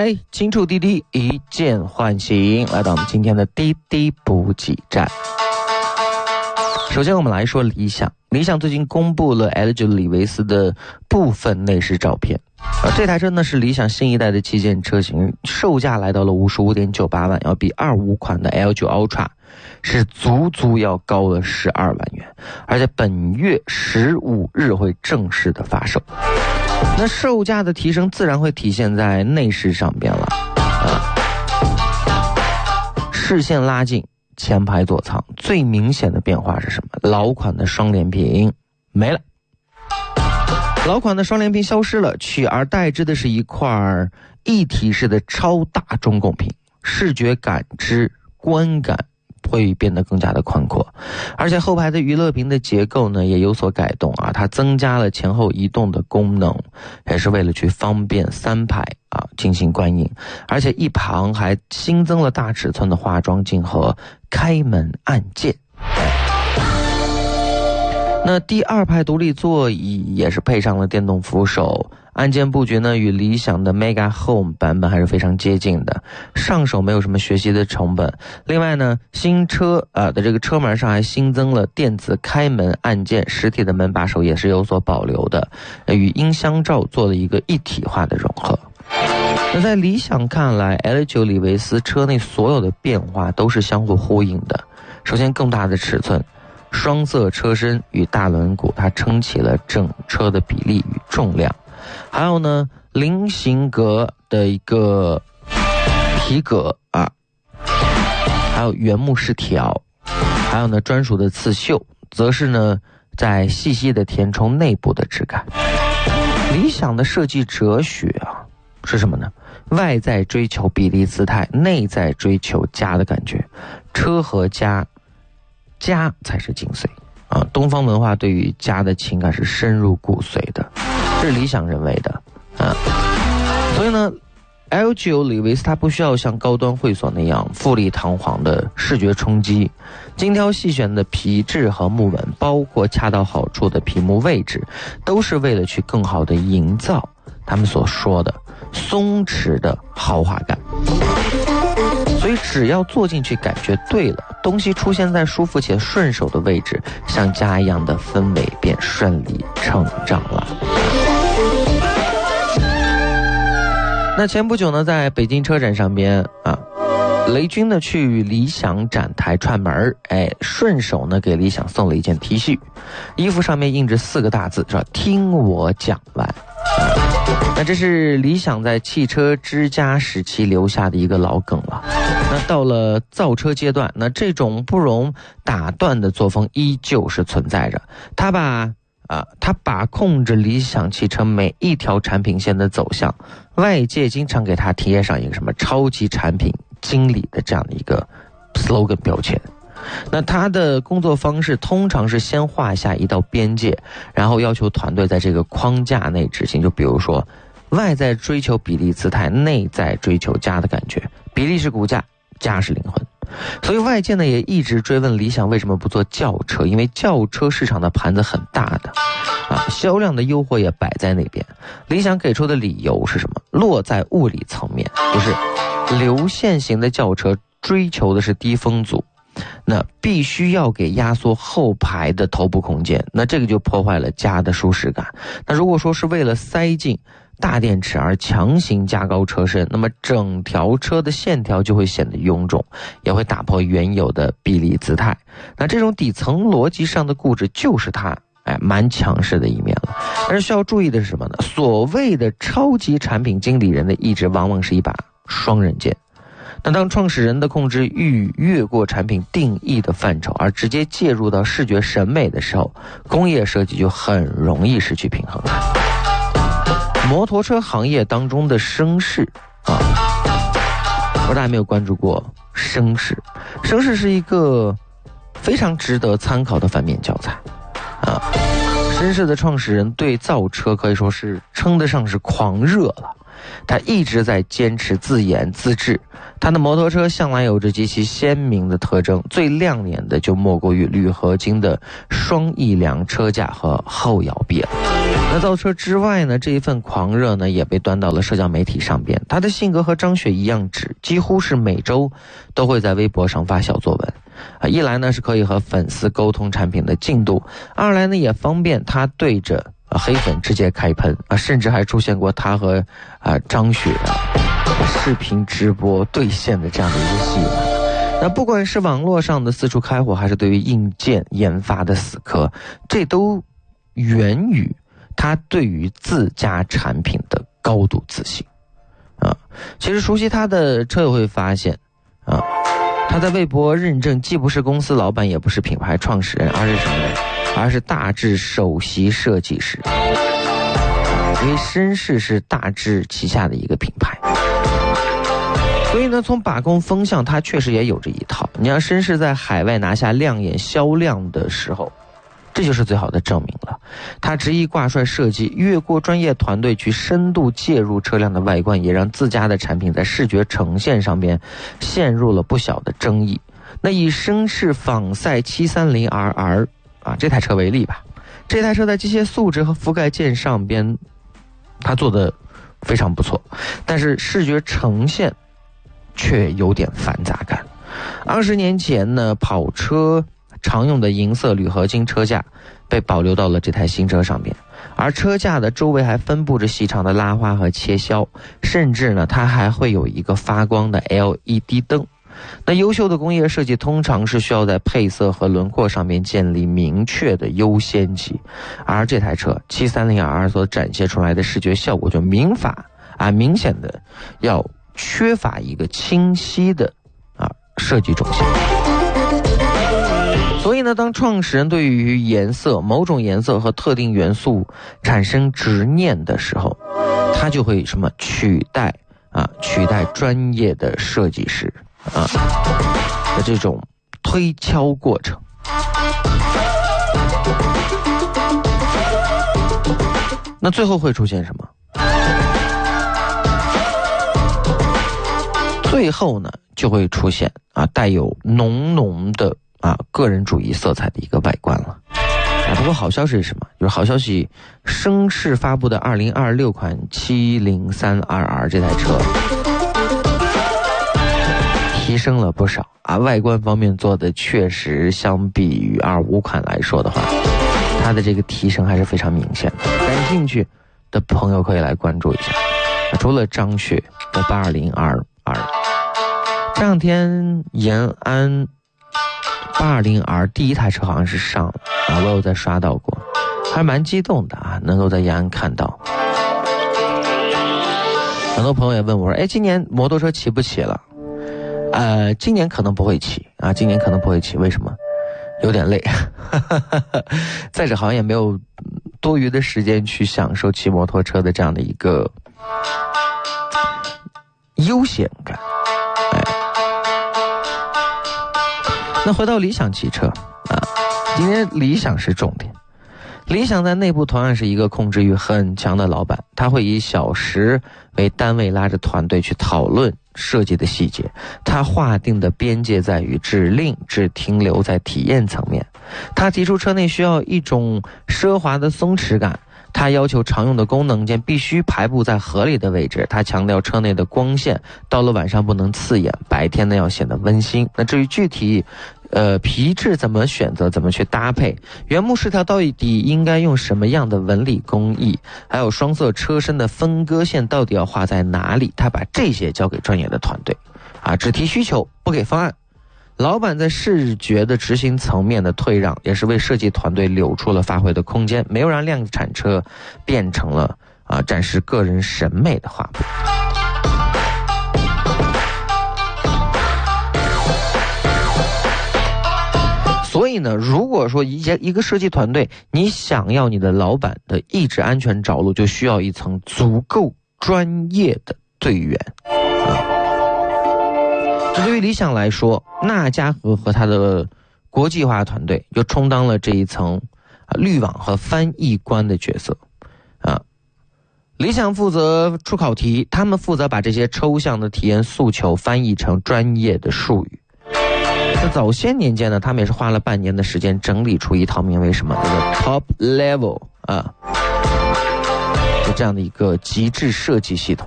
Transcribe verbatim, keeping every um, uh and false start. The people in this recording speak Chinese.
来，轻触滴滴，一键唤醒，来到我们今天的滴滴补给站。首先我们来说理想，理想最近公布了 L 九 李维斯的部分内饰照片。而这台车呢是理想新一代的旗舰车型，售价来到了 五十五点九八万，要比二五款的 L 九 Ultra 是足足要高了十二万元，而且本月十五日会正式的发售。那售价的提升自然会体现在内饰上边了啊，视线拉近，前排座舱最明显的变化是什么？老款的双联屏没了，老款的双联屏消失了，取而代之的是一块一体式的超大中共屏，视觉感知观感会变得更加的宽阔，而且后排的娱乐屏的结构呢也有所改动啊，它增加了前后移动的功能，也是为了去方便三排啊进行观影，而且一旁还新增了大尺寸的化妆镜和开门按键。那第二排独立座椅也是配上了电动扶手，按键布局呢与理想的 Mega Home 版本还是非常接近的，上手没有什么学习的成本。另外呢，新车啊、呃、的这个车门上还新增了电子开门按键，实体的门把手也是有所保留的，与音箱罩做了一个一体化的融合。那在理想看来 L 九 李维斯车内所有的变化都是相互呼应的。首先更大的尺寸，双色车身与大轮毂，它撑起了整车的比例与重量。还有呢，菱形格的一个皮革啊，还有原木饰条，还有呢专属的刺绣，则是呢在细细的填充内部的质感。理想的设计哲学啊是什么呢？外在追求比例姿态，内在追求家的感觉，车和家，家才是精髓啊！东方文化对于家的情感是深入骨髓的，这是理想认为的啊。所以呢 L 九 李维斯它不需要像高端会所那样富丽堂皇的视觉冲击，精挑细选的皮质和木纹，包括恰到好处的屏幕位置，都是为了去更好的营造他们所说的松弛的豪华感。所以只要坐进去感觉对了，东西出现在舒服且顺手的位置，像家一样的氛围便顺理成章了。那前不久呢，在北京车展上边啊，雷军呢去理想展台串门，哎，顺手呢给理想送了一件 T 恤，衣服上面印着四个大字，说听我讲完。那这是理想在汽车之家时期留下的一个老梗了。那到了造车阶段，那这种不容打断的作风依旧是存在着。他把啊，他把控着理想汽车每一条产品线的走向，外界经常给他贴上一个什么超级产品经理的这样的一个 slogan 标签。那他的工作方式通常是先画下一道边界，然后要求团队在这个框架内执行。就比如说，外在追求比例姿态，内在追求家的感觉，比例是骨架，家是灵魂。所以外界呢也一直追问理想为什么不做轿车，因为轿车市场的盘子很大的啊，销量的诱惑也摆在那边。理想给出的理由是什么？落在物理层面，就是流线型的轿车追求的是低风阻，那必须要给压缩后排的头部空间，那这个就破坏了家的舒适感。那如果说是为了塞进大电池而强行加高车身，那么整条车的线条就会显得臃肿，也会打破原有的比例姿态。那这种底层逻辑上的固执就是它哎蛮强势的一面了。但是需要注意的是什么呢？所谓的超级产品经理人的意志往往是一把双刃剑。那当创始人的控制欲越过产品定义的范畴，而直接介入到视觉审美的时候，工业设计就很容易失去平衡了。摩托车行业当中的声势啊，我不知道大家没有关注过声势。声势是一个非常值得参考的反面教材啊。声势的创始人对造车可以说是称得上是狂热了，他一直在坚持自研自制。他的摩托车向来有着极其鲜明的特征，最亮眼的就莫过于铝合金的双翼梁车架和后摇臂了。 那造车之外呢，这一份狂热呢也被端到了社交媒体上边。他的性格和张雪一样直，几乎是每周都会在微博上发小作文啊，一来呢是可以和粉丝沟通产品的进度，二来呢也方便他对着啊黑粉直接开喷啊，甚至还出现过他和啊张雪啊视频直播对线的这样的一个戏码。那不管是网络上的四处开火，还是对于硬件研发的死磕，这都源于他对于自家产品的高度自信啊。其实熟悉他的车友会发现啊，他在微博认证既不是公司老板，也不是品牌创始人，而是什么呢？而是大致首席设计师。因为绅士是大致旗下的一个品牌，所以呢，从把控风向，他确实也有着一套。你让绅士在海外拿下亮眼销量的时候，这就是最好的证明了。他执意挂帅设计，越过专业团队去深度介入车辆的外观，也让自家的产品在视觉呈现上边陷入了不小的争议。那以绅士仿赛 七三零 R R 啊这台车为例吧，这台车在机械素质和覆盖件上边，它做的非常不错，但是视觉呈现却有点繁杂感。二十年前呢，跑车常用的银色铝合金车架被保留到了这台新车上面，而车架的周围还分布着细长的拉花和切削，甚至呢，它还会有一个发光的 L E D 灯。那优秀的工业设计通常是需要在配色和轮廓上面建立明确的优先级，而这台车 七三零 R 所展现出来的视觉效果就明法啊明显的要缺乏一个清晰的啊设计中心。所以呢，当创始人对于颜色、某种颜色和特定元素产生执念的时候，他就会什么取代啊取代专业的设计师啊的这种推敲过程。那最后会出现什么？最后呢，就会出现啊带有浓浓的啊个人主义色彩的一个外观了。啊，不过好消息是什么？就是好消息，声势发布的二零二六款七零三 R R 这台车提升了不少啊，外观方面做的确实相比于二五款来说的话，它的这个提升还是非常明显的。感兴趣的朋友可以来关注一下。啊、除了张雪的八二零 R R， 这两天延安八二零 R 第一台车好像是上了啊，我有在刷到过，还蛮激动的啊，能够在延安看到。很多朋友也问我说，哎，今年摩托车骑不骑了？呃，今年可能不会骑啊，今年可能不会骑，为什么？有点累，再者好像也没有多余的时间去享受骑摩托车的这样的一个悠闲感。哎，那回到理想汽车啊，今天理想是重点。理想在内部同样是一个控制欲很强的老板，他会以小时为单位拉着团队去讨论设计的细节，他划定的边界在于指令只停留在体验层面。他提出车内需要一种奢华的松弛感，他要求常用的功能键必须排布在合理的位置，他强调车内的光线到了晚上不能刺眼，白天呢要显得温馨。那至于具体呃，皮质怎么选择，怎么去搭配，原木饰条到底应该用什么样的纹理工艺，还有双色车身的分割线到底要画在哪里，他把这些交给专业的团队啊，只提需求不给方案。老板在视觉的执行层面的退让，也是为设计团队留出了发挥的空间，没有让量产车变成了啊展示个人审美的画布。所以呢，如果说一一个设计团队，你想要你的老板的意志安全着陆，就需要一层足够专业的队员啊。这对于理想来说，纳嘉禾和他的国际化团队就充当了这一层啊滤网和翻译官的角色啊。理想负责出考题，他们负责把这些抽象的体验诉求翻译成专业的术语。那早些年间呢，他们也是花了半年的时间整理出一套名为什么这个 Top Level 啊有这样的一个极致设计系统。